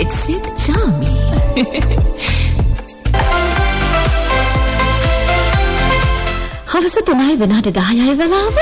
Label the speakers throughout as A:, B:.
A: It's with Chami. හවස 3යි විනාඩි 10යි වෙලාව.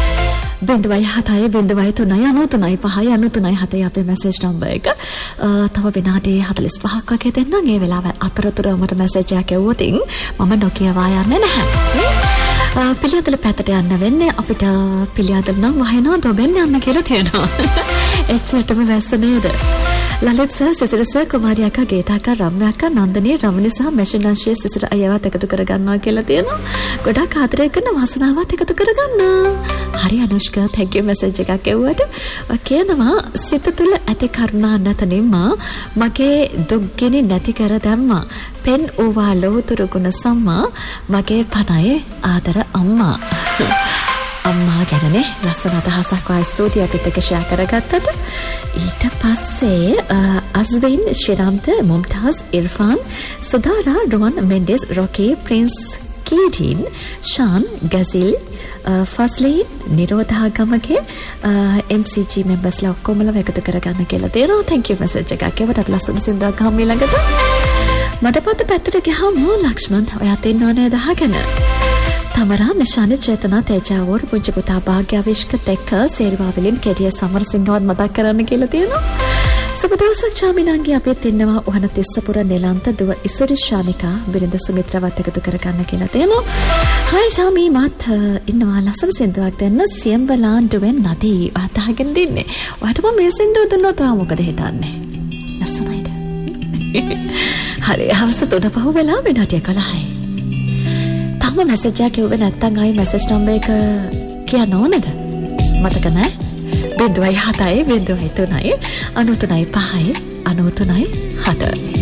A: 0.7.3.9.5.93.7 අපේ මැසේජ් නම්බර් එක. තව විනාඩි 45ක් වගේ දෙන්නම්. ඒ වෙලාව අතරතුර මට මැසේජ් එකක් එවුවොත් මම නොකියවා යන්නේ නැහැ. පිළියදල පැත්තට යන්න වෙන්නේ අපිට පිළියදල නම් වහිනවා දොබෙන් යන්න කියලා තියෙනවා. එච්චරටම වැස්ස නේද? ලලිත් සර්, සිසිර සර්, කුමාරි අක්කා, ගීතා අක්කා, රම්‍ය අක්කා, නන්දනී, රමණී සහ මෙෂන්ංශයේ සිසිර අයවත් එකතු කරගන්නවා කියලා තියෙනවා. ගොඩක් ආදරය කරන වාසනාවත් එකතු කරගන්න. හරි අනුෂ්කා, thank you message එකක් එවුවට. කියනවා සිත තුළ ඇති කරුණා නැතනින්ම මගේ දුක්ගිනි නැති කර දැම්මා. පෙන් ඕවා ලෝතුරු ගුණ සම්මා මගේ පණයේ ආදර අම්මා. අම්මා ගැනනේ ලස්සන අදහසක් වා ස්තුතියි අපිට එක ෂෙයා කරගත්තට. ඊට පස්සේ අස්වින්, ශ්‍රීරාම්ත, මුම්තාස්, ඉර්ෆාන්, සුදාරා, රුවන්, මෙන්ඩෙස්, රොකී, ප්‍රින්ස් කීඩින්, ෂාන්, ගසිල්, ෆස්ලීන්, නිරෝධා ගමගේ MCG මෙම්බර්ස්ලා ඔක්කොමලා එකතු කරගන්න කියලා තියෙනවා. thank you message එකක් ඒවට ලස්සන සින්දුවක් ගහමු ඊළඟට. මඩපොත පැත්තට ගියාම ලක්ෂ්මන් ඔයාත් ඉන්නව නේද අහගෙන. තමරා, නිශාන, චේතනා, තේජාවෝර්, පුංචි පුතා භාග්‍යවිෂ්ක දෙක සේරවාවලින් කෙඩිය සමරසිංහවත් මතක් කරන්න කියලා තියෙනවා. සුබ දවසක් චාමිනාංගි අපිත් ඉන්නවා. උහන තිස්සපුර නිලන්ත දුව ඉසුරි ශානිකා බිරිඳ සුමිත්‍රාවත් එකතු කරගන්න කියලා තියෙනවා. හායි ශාමි, මාත් ඉන්නවා ලස්සන සින්දුවක් දෙන්න. සියම්බලාන්ඩුවෙන් නදී අතහගෙන දින්නේ. ඔයාට මම මේ සින්දුව දුන්නොත් ඔයා මොකද හිතන්නේ? ලස්සනයිද? හරි, හවස 3 වෙලා විනාඩිය 11යි. තාම මැසේජ් එකක් එවුවේ නැත්නම් ආයි මැසේජ් නම්බර් එක කියන්න ඕනද? මතක නැහැ. 0.7.0.3.93.5.93.7